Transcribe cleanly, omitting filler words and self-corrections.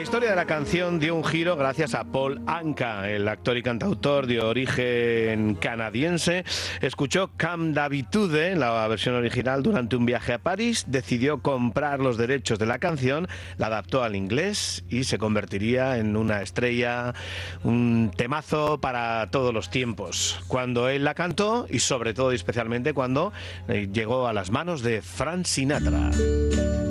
historia de la canción dio un giro gracias a Paul Anka, el actor y cantautor de origen canadiense. Escuchó Comme d'habitude, la versión original, durante un viaje a París, decidió comprar los derechos de la canción, la adaptó al inglés y se convertiría en una estrella, un temazo para todos los tiempos. Cuando él la cantó y sobre todo y especialmente cuando llegó a las manos de Frank Sinatra.